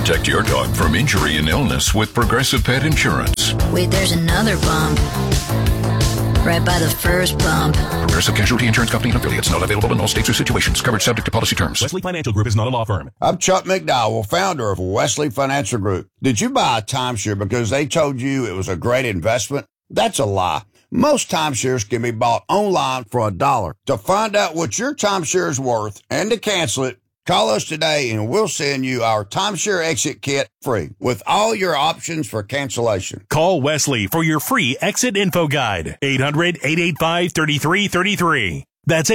Protect your dog from injury and illness with Progressive Pet Insurance. Wait, there's another bump. Right by the first bump. Progressive Casualty Insurance Company and affiliates. Not available in all states or situations. Coverage subject to policy terms. Wesley Financial Group is not a law firm. I'm Chuck McDowell, founder of Wesley Financial Group. Did you buy a timeshare because they told you it was a great investment? That's a lie. Most timeshares can be bought online for $1. To find out what your timeshare is worth and to cancel it, call us today and we'll send you our timeshare exit kit free with all your options for cancellation. Call Wesley for your free exit info guide. 800-885-3333. That's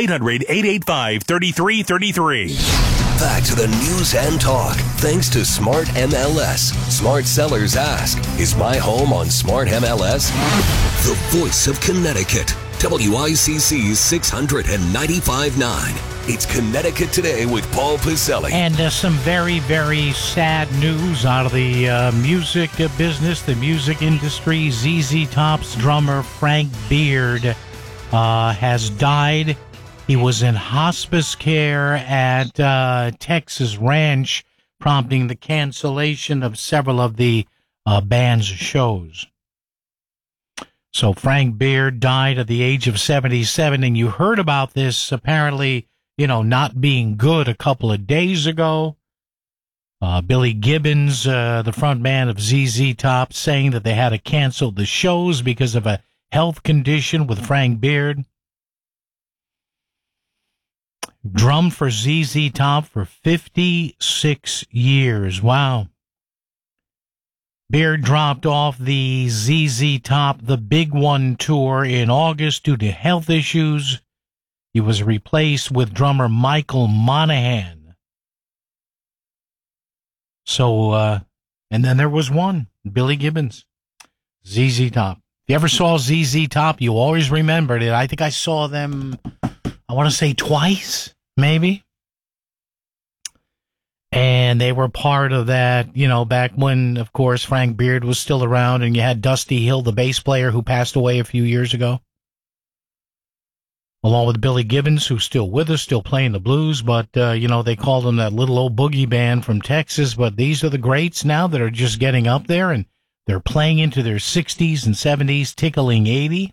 800-885-3333. Back to the news and talk. Thanks to Smart MLS. Smart sellers ask, is my home on Smart MLS? The voice of Connecticut. WICC's 695.9. It's Connecticut Today with Paul Piselli. And some very, very sad news out of the music business, the music industry. ZZ Top's drummer Frank Beard has died. He was in hospice care at Texas Ranch, prompting the cancellation of several of the band's shows. So Frank Beard died at the age of 77, and you heard about this apparently, not being good a couple of days ago. Billy Gibbons, the front man of ZZ Top, saying that they had to cancel the shows because of a health condition with Frank Beard. Drummed for ZZ Top for 56 years. Wow. Beard dropped off the ZZ Top The Big One tour in August due to health issues. He was replaced with drummer Michael Monaghan. So, and then there was one, Billy Gibbons, ZZ Top. If you ever saw ZZ Top, you always remembered it. I think I saw them, I want to say twice, maybe. And they were part of that, back when, of course, Frank Beard was still around and you had Dusty Hill, the bass player who passed away a few years ago. Along with Billy Gibbons, who's still with us, still playing the blues. But, they called them that little old boogie band from Texas. But these are the greats now that are just getting up there and they're playing into their 60s and 70s, tickling 80.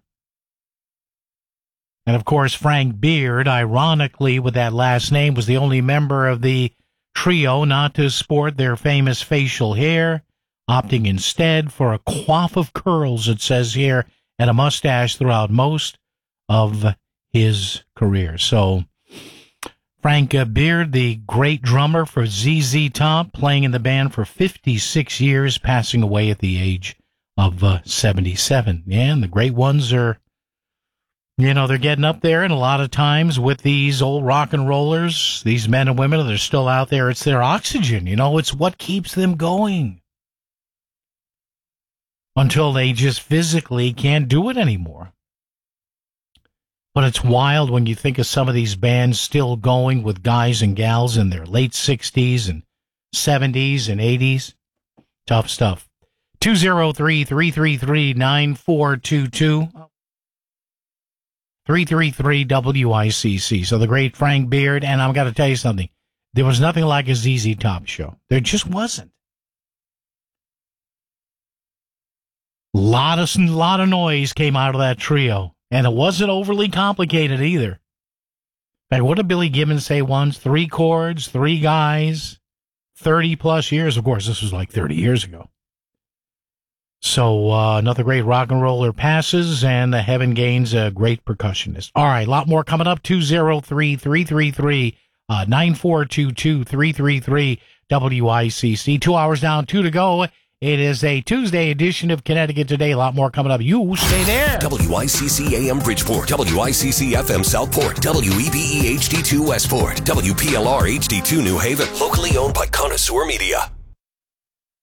And, of course, Frank Beard, ironically, with that last name, was the only member of the trio not to sport their famous facial hair, opting instead for a coif of curls, it says here, and a mustache throughout most of his career. So, Frank Beard, the great drummer for ZZ Top, playing in the band for 56 years, passing away at the age of 77. Yeah, and the great ones are, they're getting up there, and a lot of times with these old rock and rollers, these men and women that are still out there, it's their oxygen, it's what keeps them going until they just physically can't do it anymore. But it's wild when you think of some of these bands still going with guys and gals in their late 60s and 70s and 80s. Tough stuff. 203-333-9422. 333-WICC. So the great Frank Beard, and I've got to tell you something. There was nothing like a ZZ Top show. There just wasn't. A lot of noise came out of that trio, and it wasn't overly complicated either. In fact, what did Billy Gibbons say once? 3 chords, 3 guys, 30-plus years. Of course, this was like 30 years ago. So another great rock and roller passes, and Heaven Gaines, a great percussionist. All right, a lot more coming up. 203-333-9422, 333-WICC. 2 hours down, 2 to go. It is a Tuesday edition of Connecticut Today. A lot more coming up. You stay there. WICC AM Bridgeport, WICC FM Southport, WEBE HD2 Westport, WPLR HD2 New Haven. Locally owned by Connoisseur Media.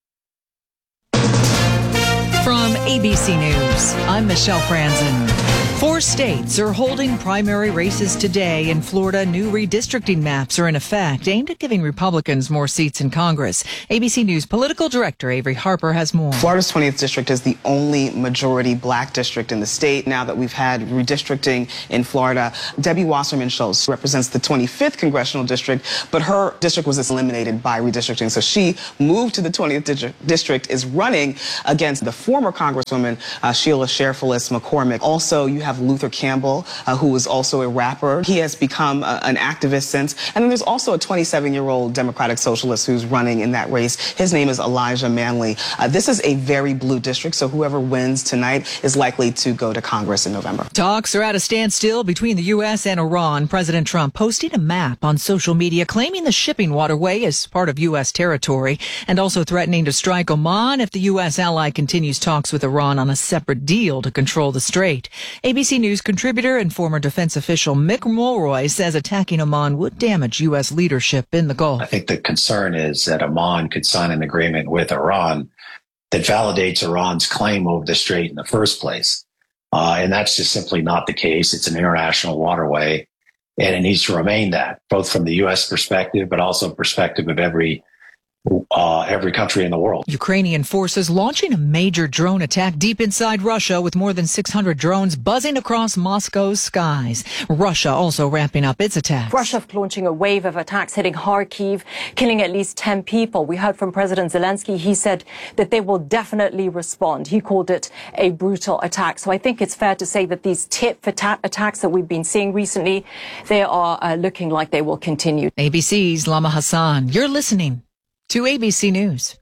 From ABC News, I'm Michelle Franzen. 4 states are holding primary races today. In Florida, new redistricting maps are in effect, aimed at giving Republicans more seats in Congress. ABC News political director Avery Harper has more. Florida's 20th district is the only majority black district in the state. Now that we've had redistricting in Florida, Debbie Wasserman Schultz represents the 25th congressional district, but her district was eliminated by redistricting. So she moved to the 20th district, is running against the former Congresswoman, Sheila Sherfilis McCormick. Also, you have Luther Campbell, who is also a rapper. He has become an activist since. And then there's also a 27-year-old Democratic Socialist who's running in that race. His name is Elijah Manley. This is a very blue district, so whoever wins tonight is likely to go to Congress in November. Talks are at a standstill between the U.S. and Iran. President Trump posting a map on social media claiming the shipping waterway is part of U.S. territory and also threatening to strike Oman if the U.S. ally continues talks with Iran on a separate deal to control the strait. ABC News contributor and former defense official Mick Mulroy says attacking Oman would damage U.S. leadership in the Gulf. I think the concern is that Oman could sign an agreement with Iran that validates Iran's claim over the strait in the first place. And that's just simply not the case. It's an international waterway, and it needs to remain that, both from the U.S. perspective, but also perspective of every country in the world. Ukrainian forces launching a major drone attack deep inside Russia with more than 600 drones buzzing across Moscow's skies. Russia also ramping up its attacks. Russia launching a wave of attacks hitting Kharkiv, killing at least 10 people. We heard from President Zelensky. He said that they will definitely respond. He called it a brutal attack. So I think it's fair to say that these tit-for-tat attacks that we've been seeing recently, they are looking like they will continue. ABC's Lama Hassan. You're listening to ABC News.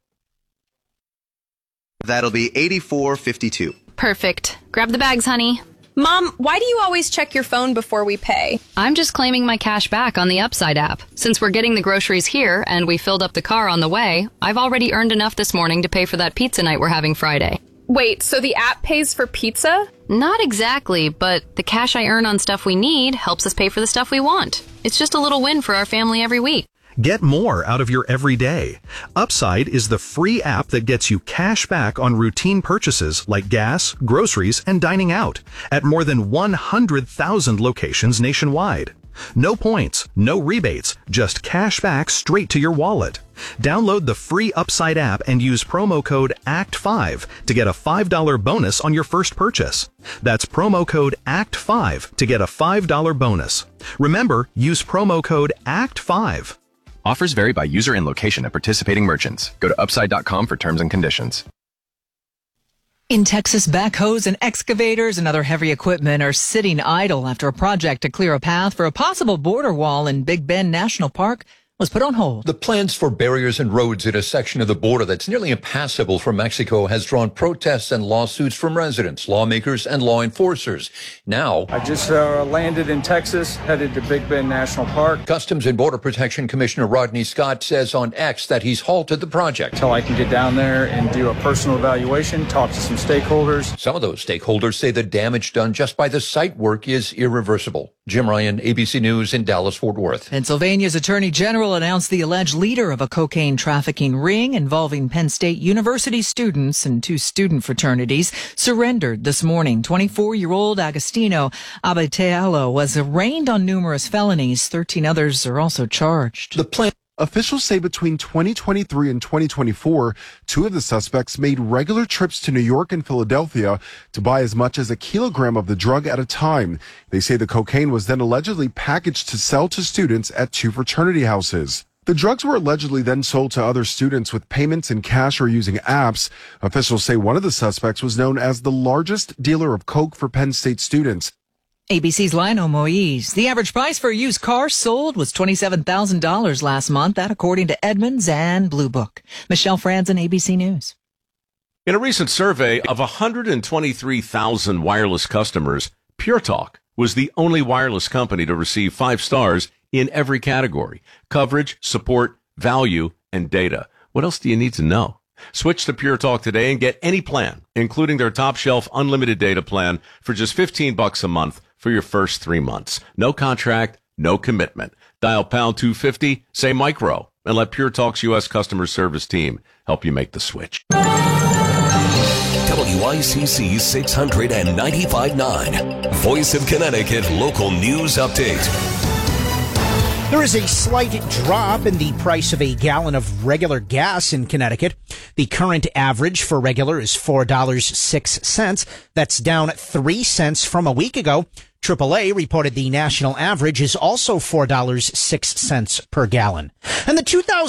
That'll be 84.52. Perfect. Grab the bags, honey. Mom, why do you always check your phone before we pay? I'm just claiming my cash back on the Upside app. Since we're getting the groceries here and we filled up the car on the way, I've already earned enough this morning to pay for that pizza night we're having Friday. Wait, so the app pays for pizza? Not exactly, but the cash I earn on stuff we need helps us pay for the stuff we want. It's just a little win for our family every week. Get more out of your everyday. Upside is the free app that gets you cash back on routine purchases like gas, groceries, and dining out at more than 100,000 locations nationwide. No points, no rebates, just cash back straight to your wallet. Download the free Upside app and use promo code ACT5 to get a $5 bonus on your first purchase. That's promo code ACT5 to get a $5 bonus. Remember, use promo code ACT5. Offers vary by user and location at participating merchants. Go to upside.com for terms and conditions. In Texas, backhoes and excavators and other heavy equipment are sitting idle after a project to clear a path for a possible border wall in Big Bend National Park was put on hold. The plans for barriers and roads in a section of the border that's nearly impassable for Mexico has drawn protests and lawsuits from residents, lawmakers, and law enforcers. Now, I just landed in Texas, headed to Big Bend National Park. Customs and Border Protection Commissioner Rodney Scott says on X that he's halted the project. Until I can get down there and do a personal evaluation, talk to some stakeholders. Some of those stakeholders say the damage done just by the site work is irreversible. Jim Ryan, ABC News in Dallas-Fort Worth. Pennsylvania's Attorney General announced the alleged leader of a cocaine trafficking ring involving Penn State University students and 2 student fraternities surrendered this morning. 24-year-old Agostino Abitealo was arraigned on numerous felonies. 13 others are also charged. Officials say between 2023 and 2024, 2 of the suspects made regular trips to New York and Philadelphia to buy as much as 1 kilogram of the drug at a time. They say the cocaine was then allegedly packaged to sell to students at 2 fraternity houses. The drugs were allegedly then sold to other students with payments in cash or using apps. Officials say one of the suspects was known as the largest dealer of coke for Penn State students. ABC's Lionel Moise. The average price for a used car sold was $27,000 last month. That according to Edmunds and Blue Book. Michelle Franzen, ABC News. In a recent survey of 123,000 wireless customers, Pure Talk was the only wireless company to receive 5 stars in every category: coverage, support, value, and data. What else do you need to know? Switch to Pure Talk today and get any plan, including their top shelf unlimited data plan for just $15 a month for your first 3 months. No contract, no commitment. Dial pound 250, say micro, and let Pure Talk's U.S. customer service team help you make the switch. WICC 695.9. Voice of Connecticut Local News Update. There is a slight drop in the price of a gallon of regular gas in Connecticut. The current average for regular is $4.06. That's down 3 cents from a week ago. AAA reported the national average is also $4.06 per gallon. And the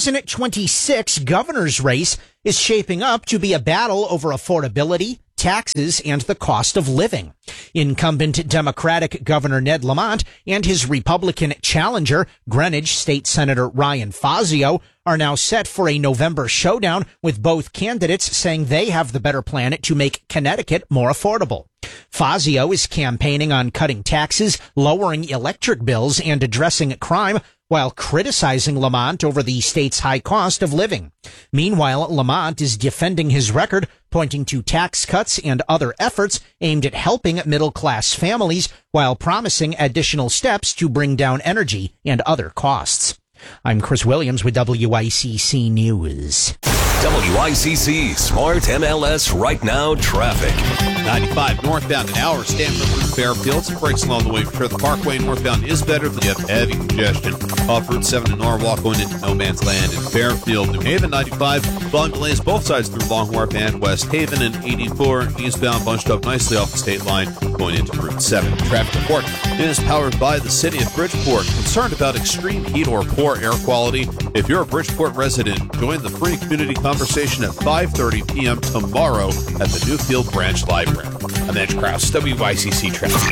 2026 governor's race is shaping up to be a battle over affordability, taxes, and the cost of living. Incumbent Democratic Governor Ned Lamont and his Republican challenger, Greenwich State Senator Ryan Fazio, are now set for a November showdown, with both candidates saying they have the better plan to make Connecticut more affordable. Fazio is campaigning on cutting taxes, lowering electric bills, and addressing crime, while criticizing Lamont over the state's high cost of living. Meanwhile, Lamont is defending his record, pointing to tax cuts and other efforts aimed at helping middle-class families, while promising additional steps to bring down energy and other costs. I'm Chris Williams with WICC News. WICC Smart MLS Right Now Traffic. 95 northbound, an hour, Stanford through Fairfield. Some breaks along the way for the Parkway. Northbound is better, but you have heavy congestion off Route 7 in Norwalk going into No Man's Land in Fairfield. New Haven, 95, volume delays both sides through Long Wharf and West Haven, and 84 eastbound bunched up nicely off the state line going into Route 7. Traffic report is powered by the City of Bridgeport. Concerned about extreme heat or poor air quality? If you're a Bridgeport resident, join the free community conversation at 5:30 p.m. tomorrow at the Newfield Branch Library. I'm Edge Krause, WICC Traffic.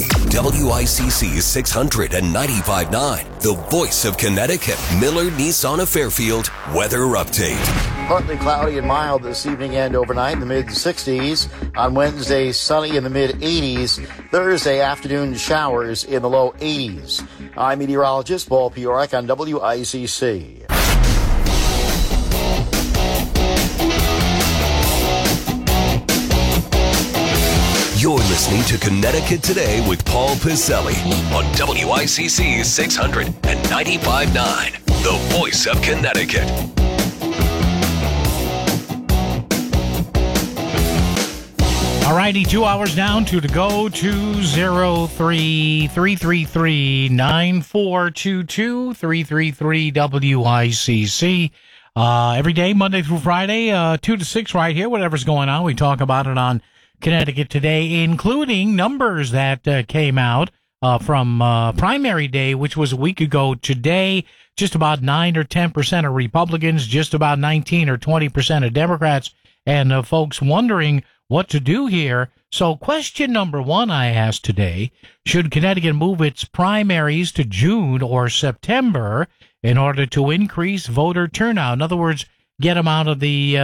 WICC 695.9, the voice of Connecticut. Miller Nissan of Fairfield weather update. Partly cloudy and mild this evening and overnight in the mid-60s. On Wednesday, sunny in the mid-80s. Thursday afternoon, showers in the low 80s. I'm meteorologist Paul Piorek on WICC. You're listening to Connecticut Today with Paul Piselli on WICC 695.9, the voice of Connecticut. All righty, 2 hours down, 2 to go, 203-333-9422, 333-WICC. Every day, Monday through Friday, 2 to 6 right here, whatever's going on. We talk about it on Connecticut Today, including numbers that came out from primary day, which was a week ago today. Just about 9 or 10% of Republicans, just about 19 or 20% of Democrats, and folks wondering what to do here. So question number one I asked today, should Connecticut move its primaries to June or September in order to increase voter turnout? In other words, get them out of the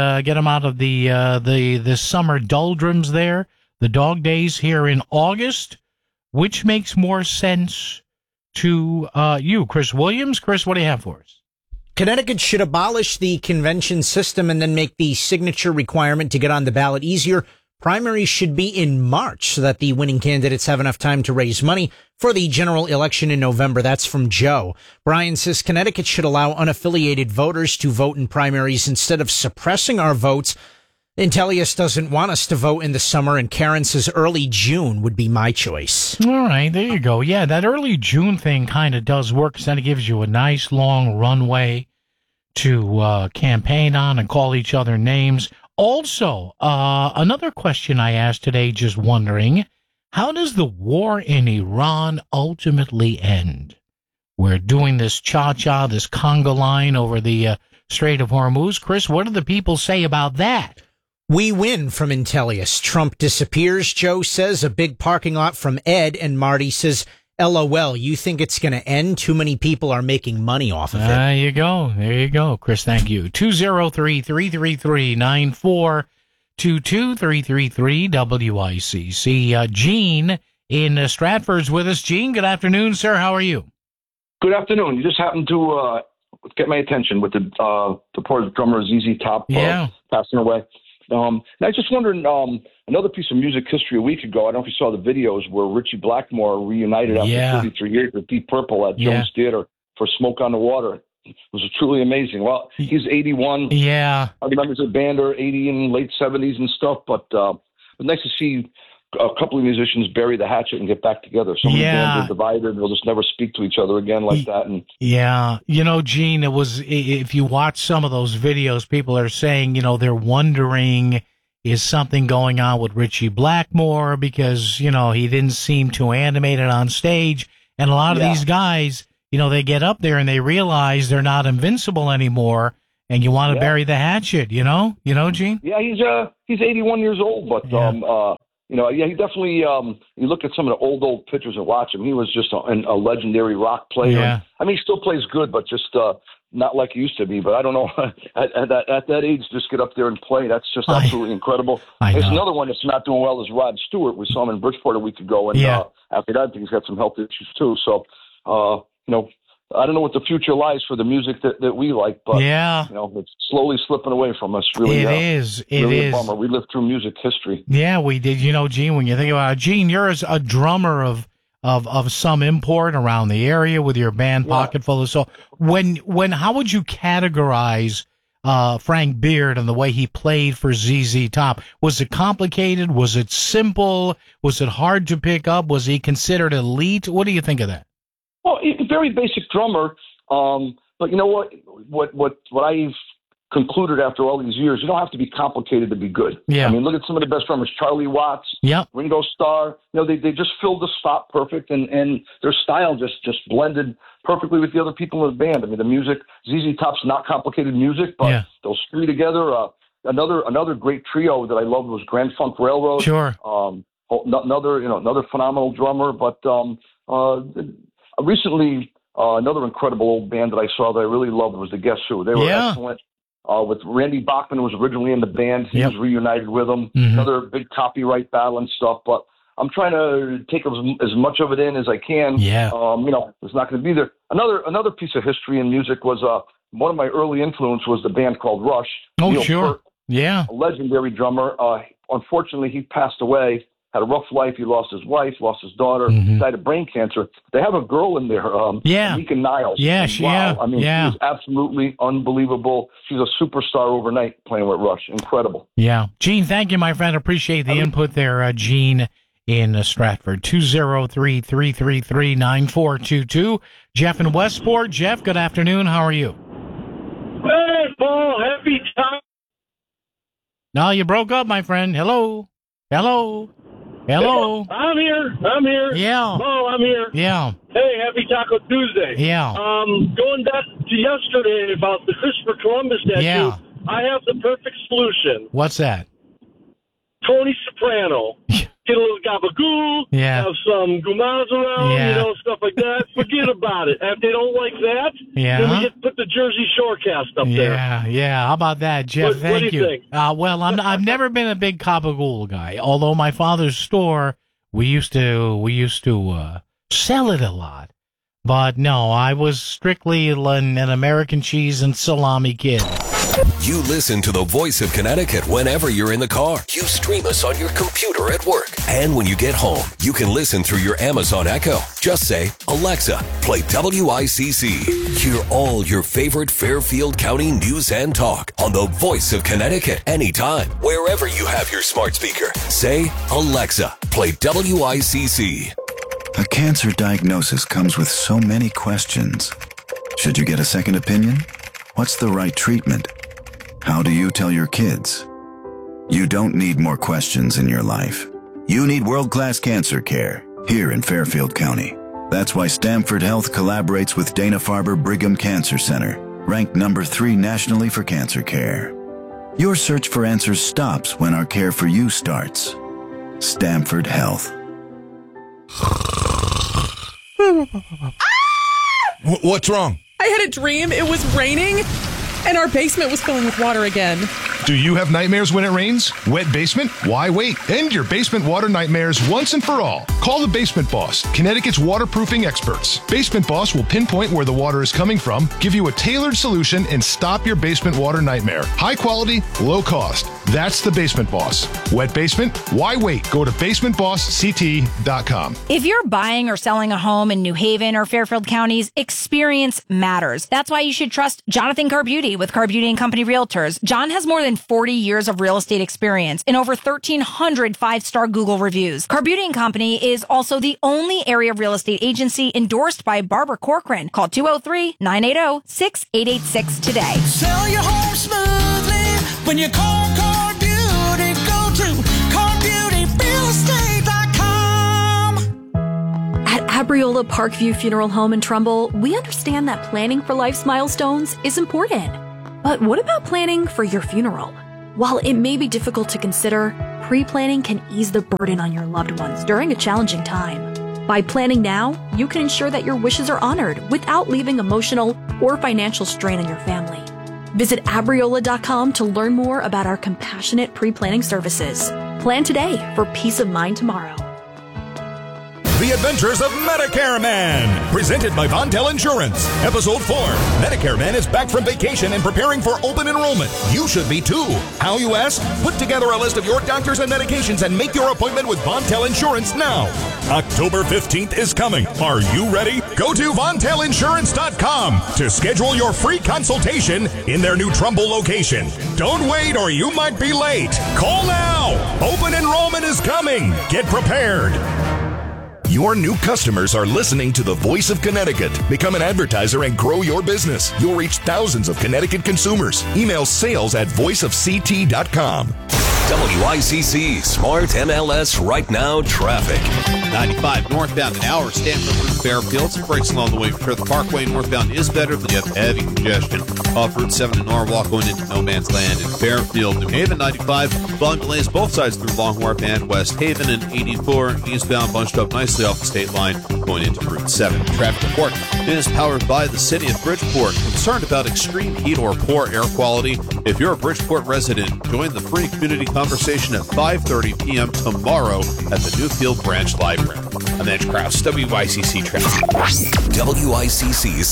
summer doldrums there, the dog days here in August. Which makes more sense to you, Chris Williams? Chris, what do you have for us? Connecticut should abolish the convention system and then make the signature requirement to get on the ballot easier. Primaries should be in March so that the winning candidates have enough time to raise money for the general election in November. That's from Joe. Brian says Connecticut should allow unaffiliated voters to vote in primaries instead of suppressing our votes. Intellius doesn't want us to vote in the summer, and Karen says early June would be my choice. All right, there you go. Yeah, that early June thing kind of does work, because then it gives you a nice long runway to campaign on and call each other names. Also, another question I asked today, just wondering, how does the war in Iran ultimately end? We're doing this cha-cha, this conga line over the Strait of Hormuz. Chris, what do the people say about that? We win from Intellius. Trump disappears, Joe says. A big parking lot from Ed, and Marty says, LOL, you think it's going to end? Too many people are making money off of it. There you go. There you go, Chris. Thank you. 203-333-9422, 333-WICC. Gene in Stratford's with us. Gene, good afternoon, sir. How are you? Good afternoon. You just happened to get my attention with the poor drummer ZZ Top passing away. And I just wondered, another piece of music history a week ago, I don't know if you saw the videos where Richie Blackmore reunited after 33 years with Deep Purple at Jones Theater for Smoke on the Water. was truly amazing. Well, he's 81. Yeah. I remember the band are 80 and late 70s and stuff, but nice to see a couple of musicians bury the hatchet and get back together. Some of the bands are divided, and they'll just never speak to each other again like that. And yeah, Gene, if you watch some of those videos, people are saying, they're wondering, is something going on with Richie Blackmore because, he didn't seem too animated on stage. And a lot of these guys, they get up there and they realize they're not invincible anymore, and you want to bury the hatchet, Gene? Yeah, he's 81 years old, but he definitely. You look at some of the old pictures and watch him. He was just a legendary rock player. Yeah. I mean, he still plays good, but just not like he used to be. But I don't know. at that age, just get up there and play. That's just absolutely incredible. There's another one that's not doing well is Rod Stewart. We saw him in Bridgeport a week ago, and after that, I think he's got some health issues too. So, I don't know what the future lies for the music that we like, but it's slowly slipping away from us. Really, it is. It really is. A bummer. We lived through music history. Yeah, we did. Gene, when you think about it, Gene, you're a drummer of some import around the area with your band Pocketful of Soul. How would you categorize Frank Beard and the way he played for ZZ Top? Was it complicated? Was it simple? Was it hard to pick up? Was he considered elite? What do you think of that? Well, he's a very basic drummer, but you know what I've concluded after all these years, you don't have to be complicated to be good. Yeah. I mean, look at some of the best drummers, Charlie Watts, Ringo Starr. They just filled the spot perfect, and their style just blended perfectly with the other people in the band. I mean, the music, ZZ Top's not complicated music, but those three together. Another great trio that I loved was Grand Funk Railroad. Sure. Another phenomenal drummer, but recently, another incredible old band that I saw that I really loved was the Guess Who. They were excellent. With Randy Bachman, who was originally in the band. He was reunited with them. Mm-hmm. Another big copyright battle and stuff. But I'm trying to take as much of it in as I can. Yeah. It's not going to be there. Another piece of history in music was one of my early influence was the band called Rush. Oh, Neil sure. Peart, Yeah. a legendary drummer. Unfortunately, he passed away. Had a rough life. He lost his wife, lost his daughter, died of brain cancer. They have a girl in there, Anika Niles. Yeah, she is absolutely unbelievable. She's a superstar overnight playing with Rush. Incredible. Yeah. Gene, thank you, my friend. Appreciate the input there, Gene in Stratford. 203-333-9422. Jeff in Westport. Jeff, good afternoon. How are you? Hey, Paul. Happy time. No, you broke up, my friend. Hello. Hello. Hello. I'm here. Yeah. Oh, I'm here. Yeah. Hey, happy Taco Tuesday. Yeah. Going back to yesterday about the Christopher Columbus statue, I have the perfect solution. What's that? Tony Soprano. Get a little gabagool, have some gumas around, stuff like that. Forget about it. If they don't like that, then we put the Jersey Shore cast up there. Yeah. How about that, Jeff? Thank what do you think? Well, I've never been a big gabagool guy. Although my father's store, we used to sell it a lot. But no, I was strictly an American cheese and salami kid. You listen to the voice of Connecticut whenever you're in the car. You stream us on your computer at work. And when you get home, you can listen through your Amazon Echo. Just say, Alexa, play WICC. Hear all your favorite Fairfield County news and talk on the voice of Connecticut anytime, wherever you have your smart speaker. Say, Alexa, play WICC. A cancer diagnosis comes with so many questions. Should you get a second opinion? What's the right treatment? How do you tell your kids? You don't need more questions in your life. You need world-class cancer care here in Fairfield County. That's why Stamford Health collaborates with Dana-Farber Brigham Cancer Center, ranked number 3 nationally for cancer care. Your search for answers stops when our care for you starts. Stamford Health. What's wrong? I had a dream. It was raining, and our basement was filling with water again. Do you have nightmares when it rains? Wet basement? Why wait? End your basement water nightmares once and for all. Call the Basement Boss, Connecticut's waterproofing experts. Basement Boss will pinpoint where the water is coming from, give you a tailored solution, and stop your basement water nightmare. High quality, low cost. That's the Basement Boss. Wet basement? Why wait? Go to basementbossct.com. If you're buying or selling a home in New Haven or Fairfield counties, experience matters. That's why you should trust Jonathan Carbuti with Carbuti & Company Realtors. John has more than 40 years of real estate experience and over 1,300 five-star Google reviews. Carbuti & Company is also the only area real estate agency endorsed by Barbara Corcoran. Call 203-980-6886 today. Sell your home smoothly when you call Carbuti. Go to CarBeautyRealEstate.com. At Abriola Parkview Funeral Home in Trumbull, we understand that planning for life's milestones is important. But what about planning for your funeral? While it may be difficult to consider, pre-planning can ease the burden on your loved ones during a challenging time. By planning now, you can ensure that your wishes are honored without leaving emotional or financial strain on your family. Visit Abriola.com to learn more about our compassionate pre-planning services. Plan today for peace of mind tomorrow. The Adventures of Medicare Man, presented by Vontel Insurance. Episode 4. Medicare Man is back from vacation and preparing for open enrollment. You should be too. How, you ask? Put together a list of your doctors and medications and make your appointment with Vontel Insurance now. October 15th is coming. Are you ready? Go to VontelInsurance.com to schedule your free consultation in their new Trumbull location. Don't wait or you might be late. Call now. Open enrollment is coming. Get prepared. Your new customers are listening to the Voice of Connecticut. Become an advertiser and grow your business. You'll reach thousands of Connecticut consumers. Email sales@voiceofct.com. WICC Smart MLS Right Now Traffic. 95 northbound an hour, Stanford through Fairfield. Some breaks along the way for the Parkway. Northbound is better, but you have heavy congestion. Off Route 7 in Norwalk going into No Man's Land in Fairfield. New Haven 95, volume delays both sides through Long Wharf and West Haven. And 84 eastbound bunched up nicely off the state line going into Route 7. Traffic report is powered by the City of Bridgeport. Concerned about extreme heat or poor air quality? If you're a Bridgeport resident, join the free community conversation at 5:30 p.m. tomorrow at the Newfield Branch Library. I'm Edge Krause, WICC Traffic. WICC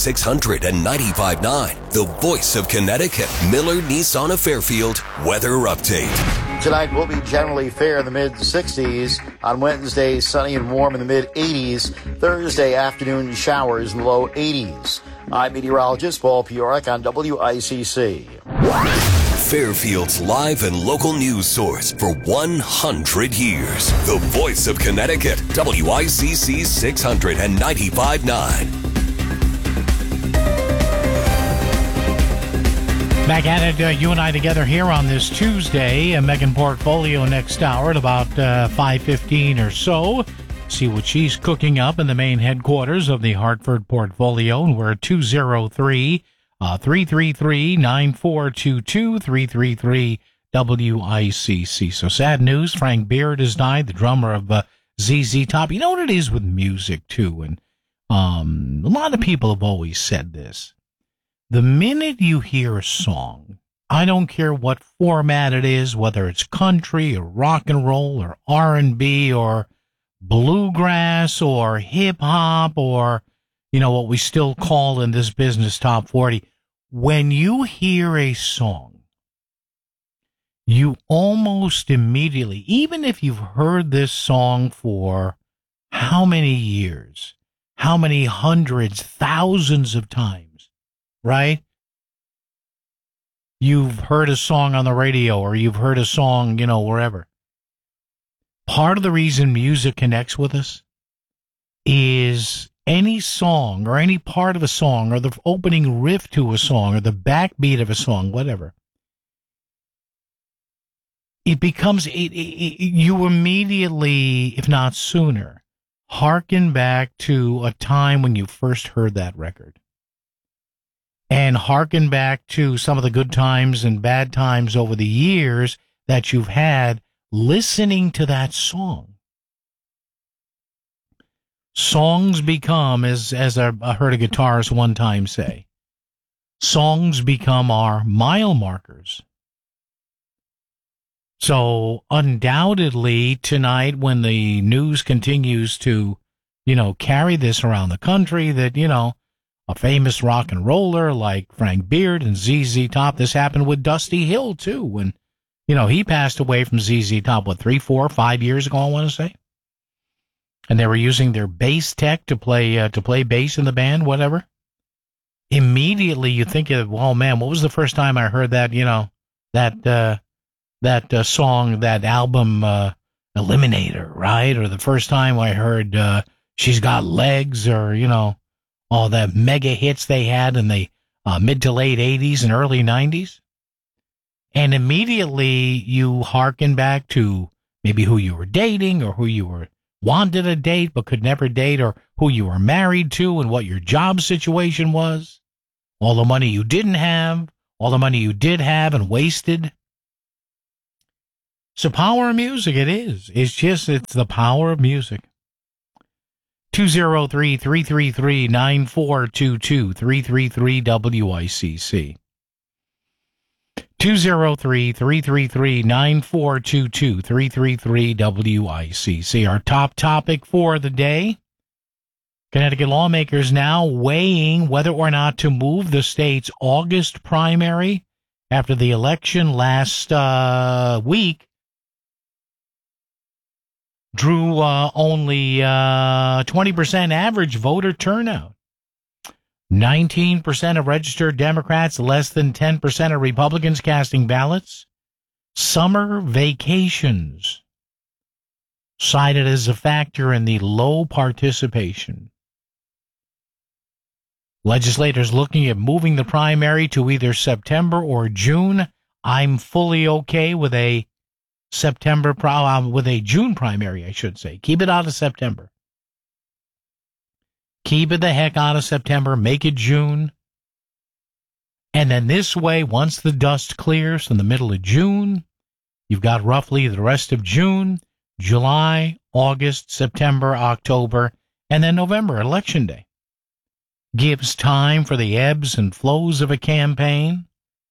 695.9, the voice of Connecticut. Miller Nissan of Fairfield weather update. Tonight will be generally fair in the mid-60s. On Wednesday, sunny and warm in the mid-80s. Thursday afternoon, showers in the low 80s. I'm meteorologist Paul Piorek on WICC. Fairfield's live and local news source for 100 years. The voice of Connecticut, WICC 695.9. Back at it, you and I together here on this Tuesday. Megan Portfolio next hour at about 5:15 or so. See what she's cooking up in the main headquarters of the Hartford Portfolio. And we're at 203-333-9422, 333-WICC. So sad news. Frank Beard has died, the drummer of ZZ Top. You know what it is with music, too? And a lot of people have always said this. The minute you hear a song, I don't care what format it is, whether it's country or rock and roll or R&B or bluegrass or hip-hop or, you know, what we still call in this business top 40. When you hear a song, you almost immediately, even if you've heard this song for how many years, how many hundreds, thousands of times, right? You've heard a song on the radio or you've heard a song, you know, wherever. Part of the reason music connects with us is any song or any part of a song or the opening riff to a song or the backbeat of a song, whatever. It becomes, you immediately, if not sooner, hearken back to a time when you first heard that record. And hearken back to some of the good times and bad times over the years that you've had listening to that song. Songs become, as I heard a guitarist one time say, songs become our mile markers. So undoubtedly tonight, when the news continues to, you know, carry this around the country, that, you know, a famous rock and roller like Frank Beard and ZZ Top, this happened with Dusty Hill too, when, He passed away from ZZ Top, 3, 4, 5 years ago, I want to say. And they were using their bass tech to play bass in the band, whatever. Immediately you think of, well, man, what was the first time I heard that, that song, that album, Eliminator, right? Or the first time I heard She's Got Legs, or, all the mega hits they had in the mid to late 80s and early 90s. And immediately you hearken back to maybe who you were dating, or who you wanted to date but could never date, or who you were married to and what your job situation was. All the money you didn't have, all the money you did have and wasted. It's the power of music, it is. It's the power of music. 203-333-9422, 333-WICC. 203-333-9422, 333-WICC. Our top topic for the day. Connecticut lawmakers now weighing whether or not to move the state's August primary after the election last week drew only 20% average voter turnout. 19% of registered Democrats, less than 10% of Republicans casting ballots. Summer vacations cited as a factor in the low participation. Legislators looking at moving the primary to either September or June. I'm fully okay with a with a June primary, I should say. Keep it out of September. Keep it the heck out of September. Make it June. And then this way, once the dust clears in the middle of June, you've got roughly the rest of June, July, August, September, October, and then November, Election Day. Gives time for the ebbs and flows of a campaign.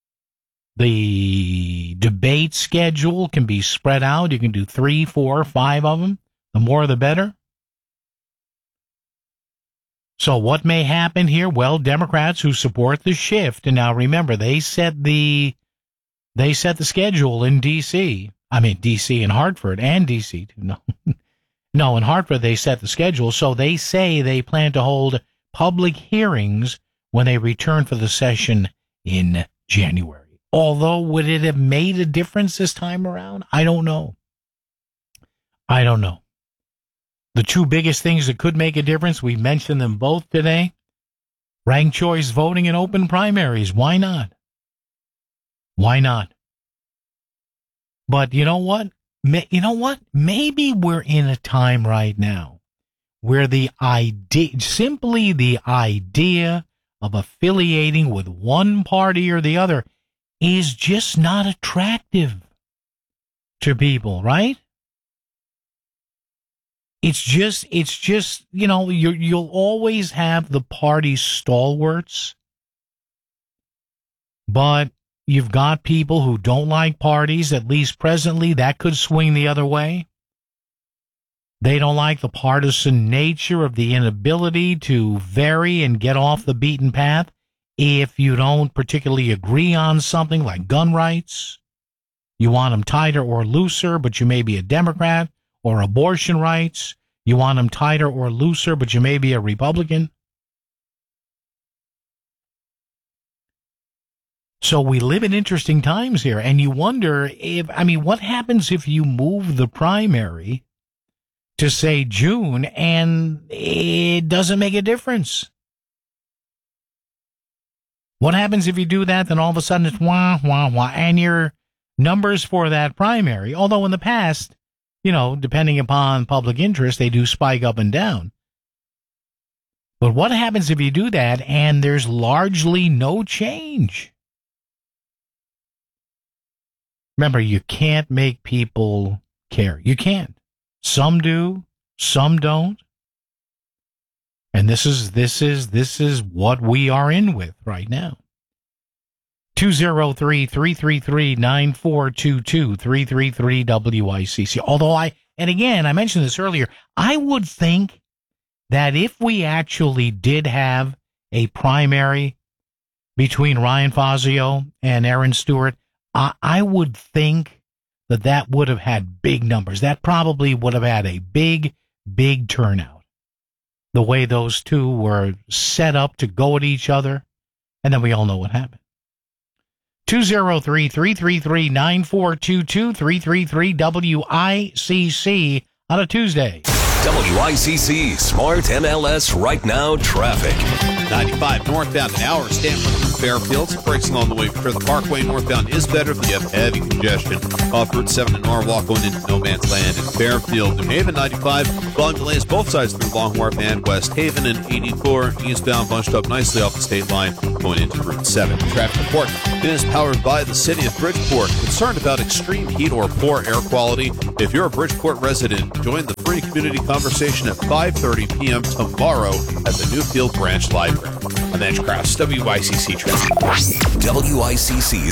The debate schedule can be spread out. You can do 3, 4, 5 of them. The more, the better. So what may happen here? Well, Democrats who support the shift, and now remember, they set the schedule in D.C. I mean, D.C. and Hartford, and D.C. too. No, in Hartford they set the schedule. So they say they plan to hold public hearings when they return for the session in January. Although, would it have made a difference this time around? I don't know. The two biggest things that could make a difference, we mentioned them both today. Ranked choice voting and open primaries. Why not? But you know what? Maybe we're in a time right now where simply the idea of affiliating with one party or the other is just not attractive to people, right? It's just, you'll always have the party stalwarts, but you've got people who don't like parties, at least presently. That could swing the other way. They don't like the partisan nature of the inability to vary and get off the beaten path if you don't particularly agree on something like gun rights. You want them tighter or looser, but you may be a Democrat, or abortion rights. You want them tighter or looser, but you may be a Republican. So we live in interesting times here, and you wonder what happens if you move the primary to, say, June, and it doesn't make a difference? What happens if you do that, then all of a sudden it's wah, wah, wah, and your numbers for that primary, although in the past, depending upon public interest, they do spike up and down. But what happens if you do that and there's largely no change? Remember, you can't make people care. You can't. Some do, some don't. And this is what we are in with right now. 203-333-9422, 333-WICC. Although I mentioned this earlier, I would think that if we actually did have a primary between Ryan Fazio and Aaron Stewart, I would think that would have had big numbers. That probably would have had a big, big turnout. The way those two were set up to go at each other. And then we all know what happened. 203-333-9422, 333-WICC on a Tuesday. WICC Smart MLS Right Now Traffic. 95 northbound an hour, Stanford through Fairfield. Some breaks along the way for the Parkway. Northbound is better, but you have heavy congestion off Route 7 in Norwalk going into No Man's Land in Fairfield. New Haven 95, volume delays both sides through Long Wharf and West Haven, and 84 eastbound bunched up nicely off the state line going into Route 7. Traffic report is powered by the City of Bridgeport. Concerned about extreme heat or poor air quality? If you're a Bridgeport resident, join the free community conversation at 5:30 p.m. tomorrow at the Newfield Branch Library. I'm Edge Krause, WICC Traffic. WICC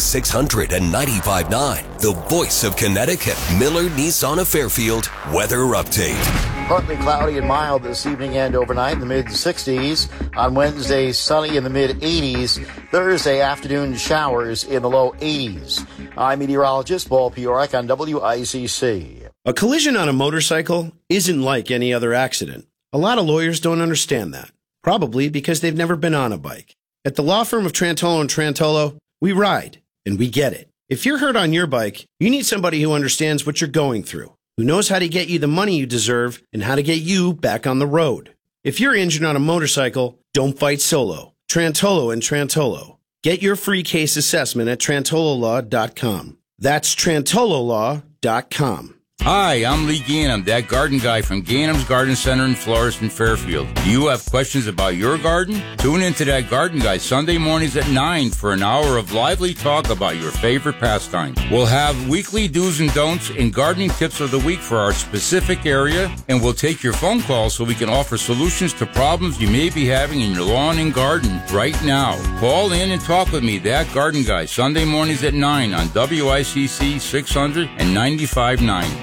695.9, the voice of Connecticut. Miller Nissan of Fairfield weather update. Partly cloudy and mild this evening and overnight in the mid-60s. On Wednesday, sunny in the mid-80s. Thursday afternoon, showers in the low 80s. I'm meteorologist Paul Piorek on WICC. A collision on a motorcycle isn't like any other accident. A lot of lawyers don't understand that. Probably because they've never been on a bike. At the law firm of Trantolo & Trantolo, we ride, and we get it. If you're hurt on your bike, you need somebody who understands what you're going through, who knows how to get you the money you deserve and how to get you back on the road. If you're injured on a motorcycle, don't fight solo. Trantolo & Trantolo. Get your free case assessment at trantololaw.com. That's trantololaw.com. Hi, I'm Lee Ganem, that garden guy from Ganem's Garden Center in Florist and Fairfield. Do you have questions about your garden? Tune into that garden guy Sunday mornings at 9 for an hour of lively talk about your favorite pastime. We'll have weekly do's and don'ts and gardening tips of the week for our specific area, and we'll take your phone calls so we can offer solutions to problems you may be having in your lawn and garden right now. Call in and talk with me, that garden guy, Sunday mornings at 9 on WICC 600 and 95.9.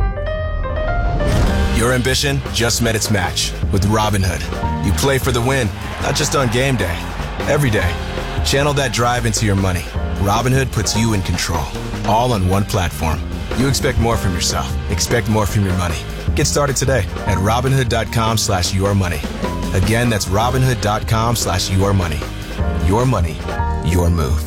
Your ambition just met its match with Robinhood. You play for the win, not just on game day, every day. Channel that drive into your money. Robinhood puts you in control, all on one platform. You expect more from yourself. Expect more from your money. Get started today at Robinhood.com/yourmoney. Again, that's Robinhood.com/yourmoney. Your money, your move.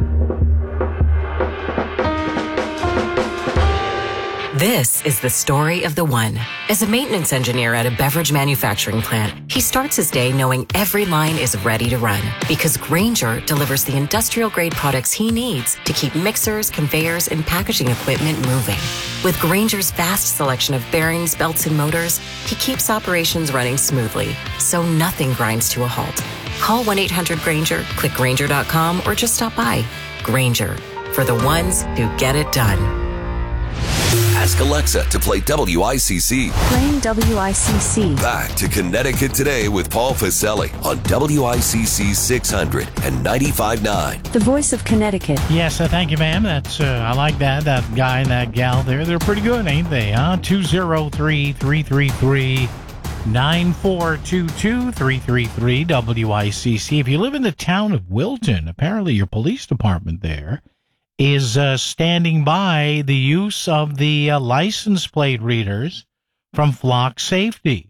This is the story of the one. As a maintenance engineer at a beverage manufacturing plant, he starts his day knowing every line is ready to run because Grainger delivers the industrial-grade products he needs to keep mixers, conveyors, and packaging equipment moving. With Grainger's vast selection of bearings, belts, and motors, he keeps operations running smoothly, so nothing grinds to a halt. Call 1-800-GRAINGER, click Grainger.com, or just stop by. Grainger, for the ones who get it done. Ask Alexa to play WICC. Playing WICC. Back to Connecticut Today with Paul Faselli on WICC 600 and 95.9. The voice of Connecticut. Yes, thank you, ma'am. That's I like that guy and that gal there. They're pretty good, ain't they? 203-333-9422, 333 WICC. If you live in the town of Wilton, apparently your police department there is standing by the use of the license plate readers from Flock Safety.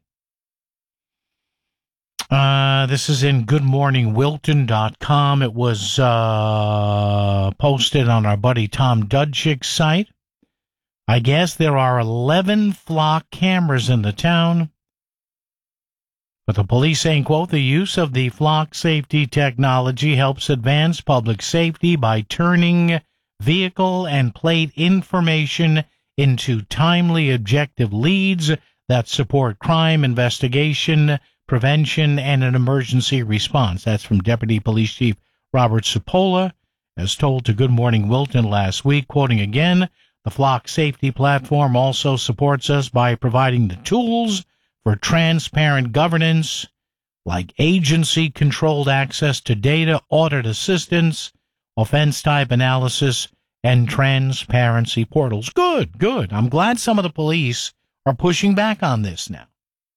This is in goodmorningwilton.com. It was posted on our buddy Tom Dudchick's site. I guess there are 11 Flock cameras in the town. But the police saying, quote, the use of the Flock Safety technology helps advance public safety by turning vehicle and plate information into timely, objective leads that support crime investigation, prevention, and an emergency response. That's from Deputy Police Chief Robert Cipolla, as told to Good Morning Wilton last week, quoting again, the Flock Safety platform also supports us by providing the tools for transparent governance, like agency-controlled access to data, audit assistance, offense-type analysis, and transparency portals. Good, good. I'm glad some of the police are pushing back on this now.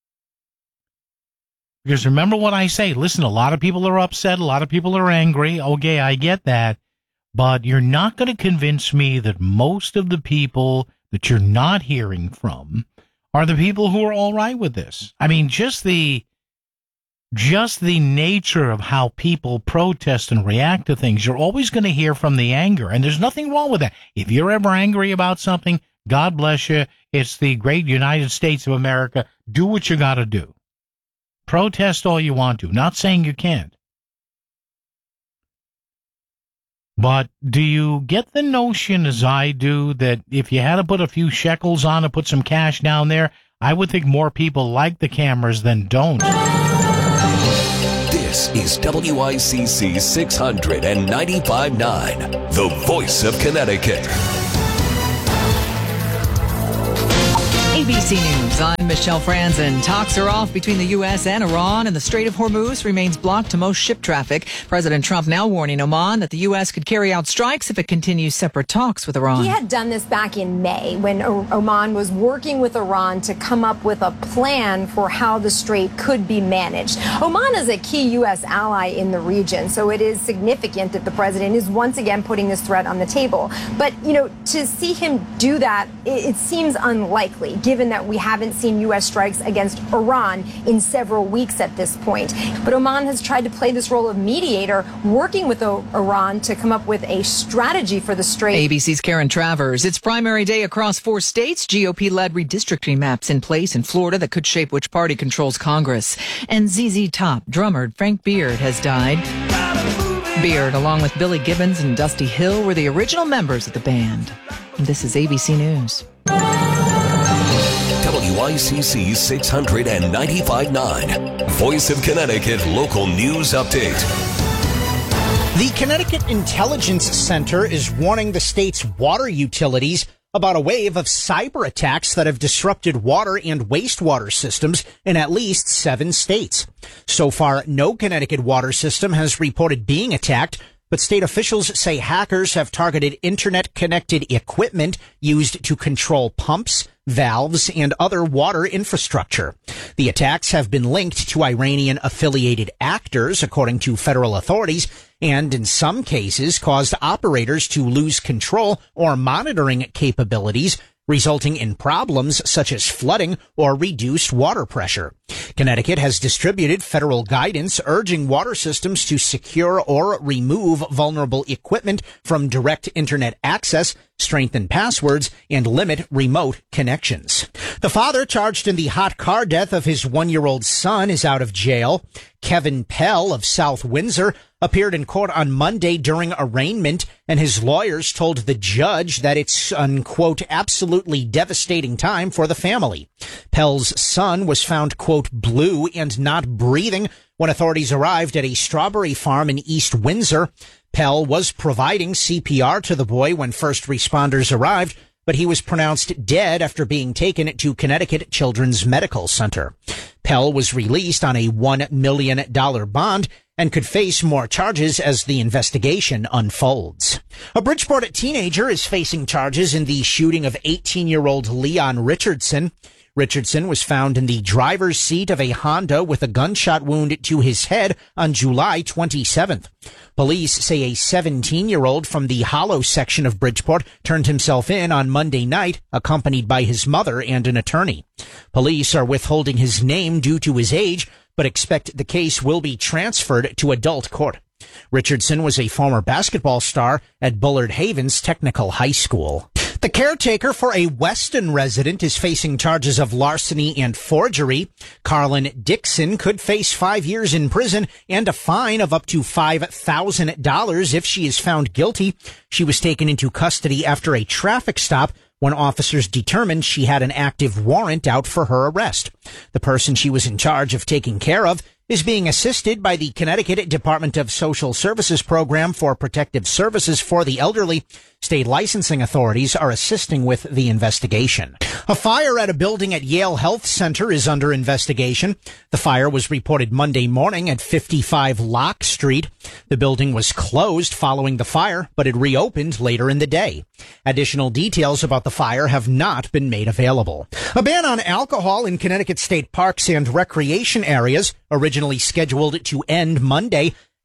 Because remember what I say. Listen, a lot of people are upset. A lot of people are angry. Okay, I get that. But you're not going to convince me that most of the people that you're not hearing from are the people who are all right with this. I mean, just the nature of how people protest and react to things, you're always going to hear from the anger. And there's nothing wrong with that. If you're ever angry about something, God bless you. It's the great United States of America. Do what you got to do. Protest all you want to. Not saying you can't. But do you get the notion, as I do, that if you had to put a few shekels on to put some cash down there, I would think more people like the cameras than don't. This is WICC 695.9, the voice of Connecticut. ABC News, I'm Michelle Franzen. Talks are off between the U.S. and Iran, and the Strait of Hormuz remains blocked to most ship traffic. President Trump now warning Oman that the U.S. could carry out strikes if it continues separate talks with Iran. He had done this back in May when Oman was working with Iran to come up with a plan for how the strait could be managed. Oman is a key U.S. ally in the region, so it is significant that the president is once again putting this threat on the table. But, to see him do that, it seems unlikely, given that we haven't seen U.S. strikes against Iran in several weeks at this point. But Oman has tried to play this role of mediator, working with Iran to come up with a strategy for the strait. ABC's Karen Travers. It's primary day across 4 states. GOP-led redistricting maps in place in Florida that could shape which party controls Congress. And ZZ Top drummer Frank Beard has died. Beard, along with Billy Gibbons and Dusty Hill, were the original members of the band. And this is ABC News. WICC 695.9, Voice of Connecticut Local News Update. The Connecticut Intelligence Center is warning the state's water utilities about a wave of cyber attacks that have disrupted water and wastewater systems in at least 7 states. So far, no Connecticut water system has reported being attacked, but state officials say hackers have targeted internet-connected equipment used to control pumps, valves, and other water infrastructure. The attacks have been linked to Iranian-affiliated actors, according to federal authorities, and in some cases caused operators to lose control or monitoring capabilities, resulting in problems such as flooding or reduced water pressure. Connecticut has distributed federal guidance urging water systems to secure or remove vulnerable equipment from direct internet access, strengthen passwords, and limit remote connections. The father charged in the hot car death of his 1-year-old son is out of jail. Kevin Pell of South Windsor appeared in court on Monday during arraignment, and his lawyers told the judge that it's an, quote, absolutely devastating time for the family. Pell's son was found, quote, blue and not breathing when authorities arrived at a strawberry farm in East Windsor. Pell was providing CPR to the boy when first responders arrived, but he was pronounced dead after being taken to Connecticut Children's Medical Center. Pell was released on a $1 million bond and could face more charges as the investigation unfolds. A Bridgeport teenager is facing charges in the shooting of 18-year-old Leon Richardson. Richardson was found in the driver's seat of a Honda with a gunshot wound to his head on July 27th. Police say a 17-year-old from the Hollow section of Bridgeport turned himself in on Monday night, accompanied by his mother and an attorney. Police are withholding his name due to his age, but expect the case will be transferred to adult court. Richardson was a former basketball star at Bullard Havens Technical High School. The caretaker for a Weston resident is facing charges of larceny and forgery. Carlin Dixon could face 5 years in prison and a fine of up to $5,000 if she is found guilty. She was taken into custody after a traffic stop when officers determined she had an active warrant out for her arrest. The person she was in charge of taking care of is being assisted by the Connecticut Department of Social Services Program for Protective Services for the Elderly. State licensing authorities are assisting with the investigation. A fire at a building at Yale Health Center is under investigation. The fire was reported Monday morning at 55 Locke Street. The building was closed following the fire, but it reopened later in the day. Additional details about the fire have not been made available. A ban on alcohol in Connecticut state parks and recreation areas, originally scheduled to end Monday,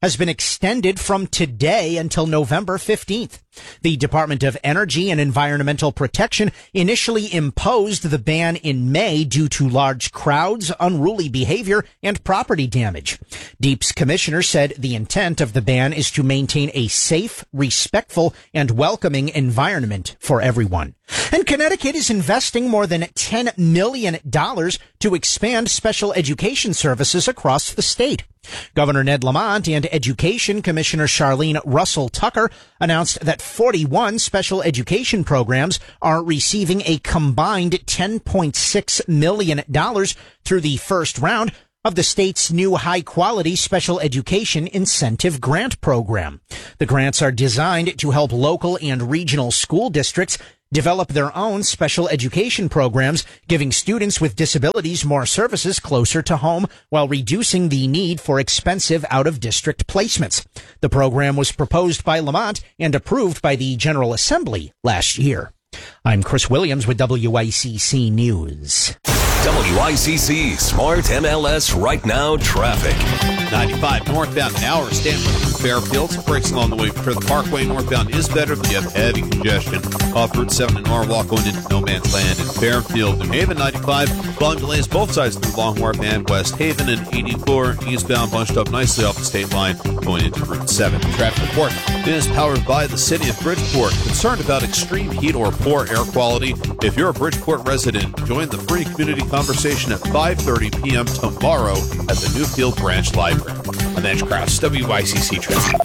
has been extended from today until November 15th. The Department of Energy and Environmental Protection initially imposed the ban in May due to large crowds, unruly behavior, and property damage. DEEP's commissioner said the intent of the ban is to maintain a safe, respectful, and welcoming environment for everyone. And Connecticut is investing more than $10 million to expand special education services across the state. Governor Ned Lamont and Education Commissioner Charlene Russell Tucker announced that 41 special education programs are receiving a combined $10.6 million through the first round of the state's new high-quality special education incentive grant program. The grants are designed to help local and regional school districts develop their own special education programs, giving students with disabilities more services closer to home while reducing the need for expensive out-of-district placements. The program was proposed by Lamont and approved by the General Assembly last year. I'm Chris Williams with WICC News. WICC Smart MLS Right Now Traffic. 95 northbound, an hour Stanford through Fairfield. Breaks along the way for the Parkway. Northbound is better, but you have heavy congestion off Route 7 in Norwalk going into No Man's Land in Fairfield. New Haven 95, volume delays both sides through Long Wharf and West Haven, and 84 eastbound bunched up nicely off the state line going into Route 7. Traffic report is powered by the City of Bridgeport. Concerned about extreme heat or poor air quality? If you're a Bridgeport resident, join the free community conversation at 5:30 p.m. tomorrow at the Newfield Branch Library. I'm Edge Krause, WICC Traffic.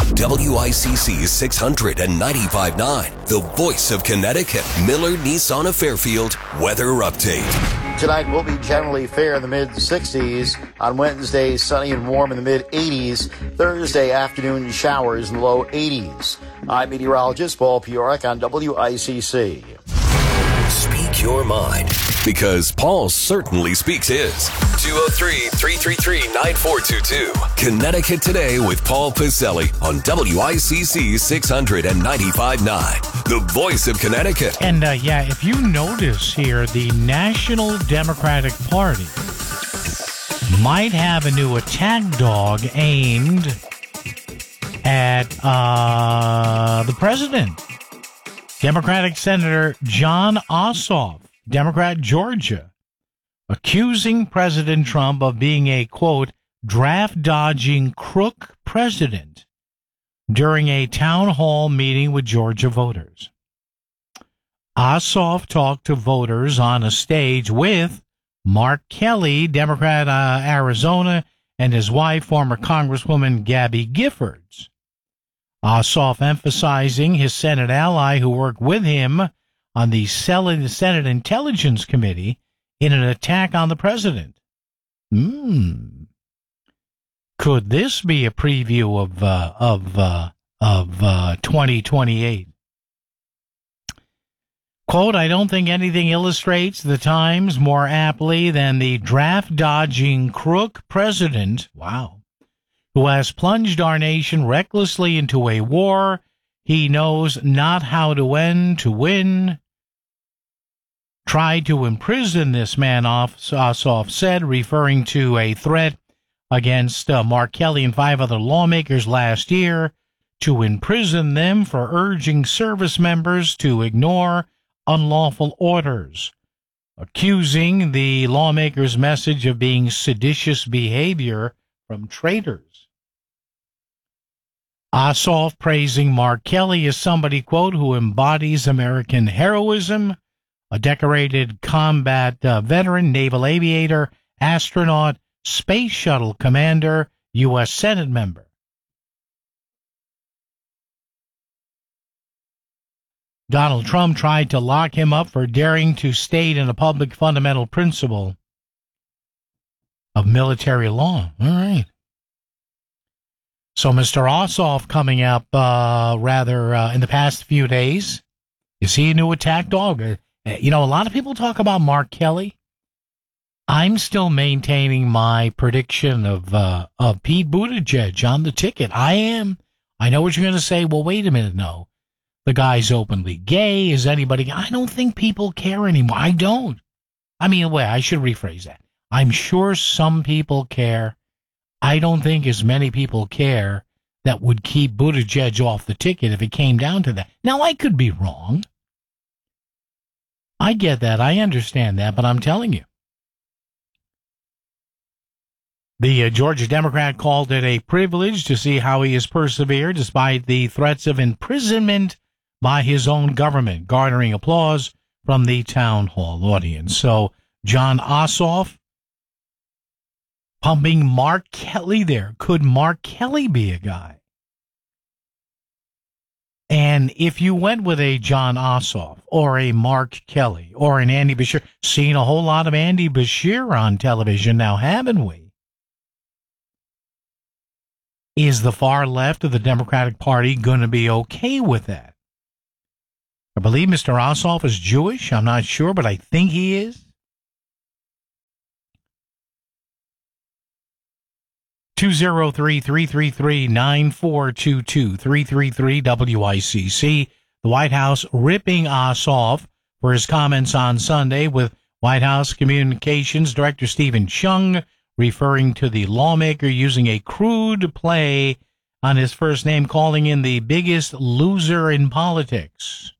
WICC 695.9, the voice of Connecticut. Miller Nissan of Fairfield weather update. Tonight will be generally fair in the mid-60s. On Wednesday, sunny and warm in the mid-80s. Thursday afternoon, showers in the low 80s. I'm meteorologist Paul Piorek on WICC. Speak your mind, because Paul certainly speaks his. 203-333-9422. Connecticut Today with Paul Pacelli on WICC 695.9, the voice of Connecticut. And if you notice here, the National Democratic Party might have a new attack dog aimed at the president. Democratic Senator Jon Ossoff, Democrat Georgia, accusing President Trump of being a, quote, draft-dodging crook president during a town hall meeting with Georgia voters. Ossoff talked to voters on a stage with Mark Kelly, Democrat Arizona, and his wife, former Congresswoman Gabby Giffords. Ossoff emphasizing his Senate ally who worked with him on the Senate Intelligence Committee in an attack on the president. Could this be a preview of 2028? Quote, I don't think anything illustrates the times more aptly than the draft-dodging crook president, who has plunged our nation recklessly into a war he knows not how to end to win. Tried to imprison this man, Ossoff said, referring to a threat against Mark Kelly and 5 other lawmakers last year to imprison them for urging service members to ignore unlawful orders, accusing the lawmakers' message of being seditious behavior from traitors. Ossoff praising Mark Kelly as somebody, quote, who embodies American heroism, a decorated combat veteran, naval aviator, astronaut, space shuttle commander, U.S. Senate member. Donald Trump tried to lock him up for daring to state in a public fundamental principle of military law. All right. So Mr. Ossoff coming up in the past few days. Is he a new attack dog? You know, a lot of people talk about Mark Kelly. I'm still maintaining my prediction of Pete Buttigieg on the ticket. I am. I know what you're going to say. Well, wait a minute. No. The guy's openly gay. Is anybody? I don't think people care anymore. I don't. I mean, wait, I should rephrase that. I'm sure some people care. I don't think as many people care that would keep Buttigieg off the ticket if it came down to that. Now, I could be wrong. I get that. I understand that, but I'm telling you. The Georgia Democrat called it a privilege to see how he has persevered despite the threats of imprisonment by his own government, garnering applause from the town hall audience. So, Jon Ossoff pumping Mark Kelly there. Could Mark Kelly be a guy? And if you went with a Jon Ossoff or a Mark Kelly or an Andy Beshear, seen a whole lot of Andy Beshear on television now, haven't we? Is the far left of the Democratic Party going to be okay with that? I believe Mr. Ossoff is Jewish. I'm not sure, but I think he is. 203-333-9422, 333-WICC. The White House ripping Ossoff for his comments on Sunday, with White House Communications Director Stephen Chung referring to the lawmaker using a crude play on his first name, calling him the biggest loser in politics.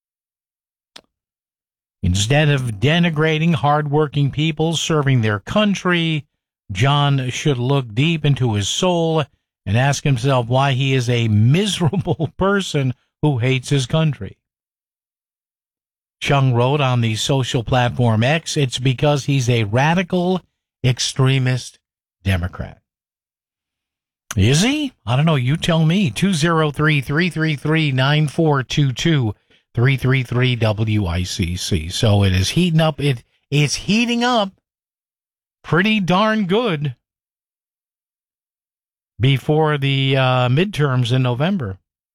Instead of denigrating hardworking people serving their country, John should look deep into his soul and ask himself why he is a miserable person who hates his country. Chung wrote on the social platform X, it's because he's a radical, extremist Democrat. Is he? I don't know. You tell me. 203-333-9422, 333-WICC. So it is heating up. It's heating up pretty darn good before the midterms in November.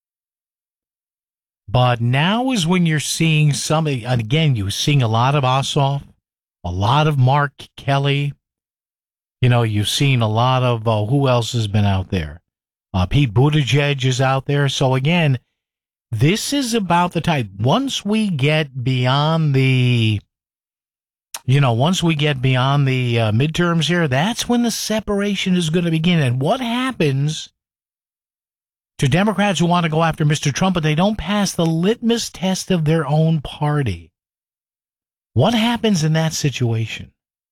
But now is when you're seeing some, again, you're seeing a lot of Ossoff, a lot of Mark Kelly. You know, you've seen a lot of, who else has been out there? Pete Buttigieg is out there. So again, this is about the type, once we get beyond the midterms here, that's when the separation is going to begin. And what happens to Democrats who want to go after Mr. Trump, but they don't pass the litmus test of their own party? What happens in that situation?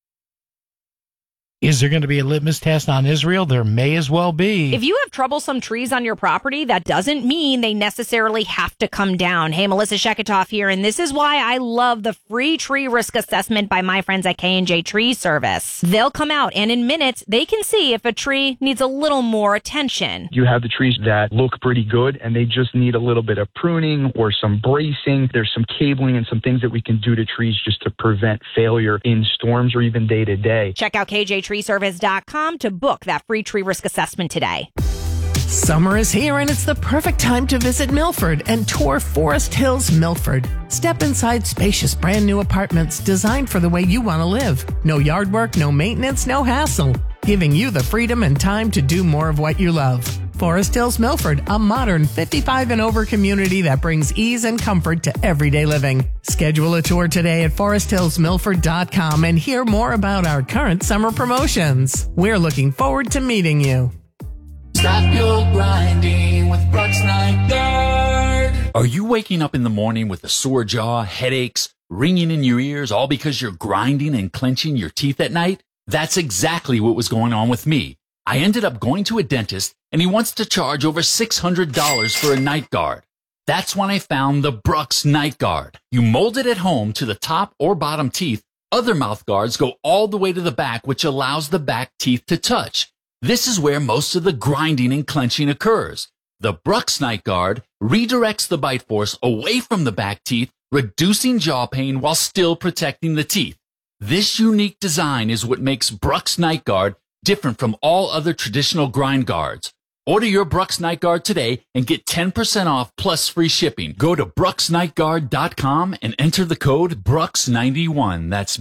Is there going to be a litmus test on Israel? There may as well be. If you have troublesome trees on your property, that doesn't mean they necessarily have to come down. Hey, Melissa Sheketoff here, and this is why I love the free tree risk assessment by my friends at K&J Tree Service. They'll come out, and in minutes, they can see if a tree needs a little more attention. You have the trees that look pretty good, and they just need a little bit of pruning or some bracing. There's some cabling and some things that we can do to trees just to prevent failure in storms or even day to day. Check out KJTreeservice.com to book that free tree risk assessment today. Summer is here, and it's the perfect time to visit Milford and tour Forest Hills Milford. Step inside spacious brand new apartments designed for the way you want to live. No yard work, no maintenance, no hassle. Giving you the freedom and time to do more of what you love. Forest Hills Milford, a modern 55 and over community that brings ease and comfort to everyday living. Schedule a tour today at foresthillsmilford.com and hear more about our current summer promotions. We're looking forward to meeting you. Stop your grinding with Brooks Night Guard. Are you waking up in the morning with a sore jaw, headaches, ringing in your ears, all because you're grinding and clenching your teeth at night? That's exactly what was going on with me. I ended up going to a dentist, and he wants to charge over $600 for a night guard. That's when I found the Brooks Night Guard. You mold it at home to the top or bottom teeth. Other mouth guards go all the way to the back, which allows the back teeth to touch. This is where most of the grinding and clenching occurs. The Brooks Night Guard redirects the bite force away from the back teeth, reducing jaw pain while still protecting the teeth. This unique design is what makes Brooks Night Guard different from all other traditional grind guards. Order your Brooks Night Guard today and get 10% off plus free shipping. Go to brooksnightguard.com and enter the code BROOKS91. That's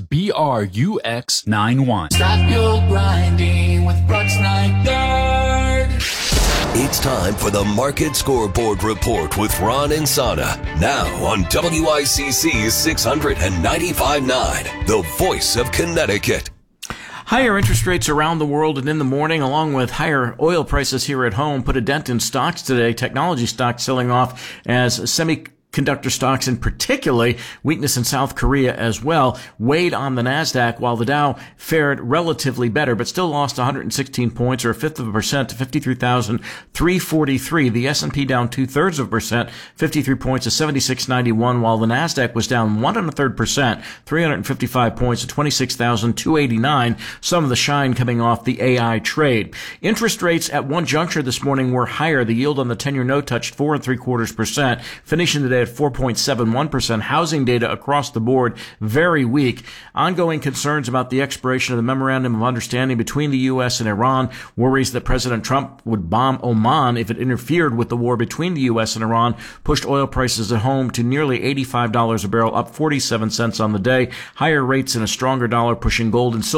BRUX91. Stop your grinding with Brooks Night Guard. It's time for the Market Scoreboard Report with Ron and Sana. Now on WICC's 695.9, the voice of Connecticut. Higher interest rates around the world and in the morning, along with higher oil prices here at home, put a dent in stocks today. Technology stocks selling off as semiconductor stocks, and particularly weakness in South Korea as well, weighed on the NASDAQ, while the Dow fared relatively better, but still lost 116 points, or 0.5% to 53,343. The S&P down 0.2%, 53 points to 7691, while the NASDAQ was down 1.3%, 355 points to 26,289. Some of the shine coming off the AI trade. Interest rates at one juncture this morning were higher. The yield on the 10-year note touched 4.75%, finishing today at 4.71%. Housing data across the board very weak. Ongoing concerns about the expiration of the Memorandum of Understanding between the U.S. and Iran. Worries that President Trump would bomb Oman if it interfered with the war between the U.S. and Iran pushed oil prices at home to nearly $85 a barrel, up 47 cents on the day. Higher rates and a stronger dollar pushing gold and silver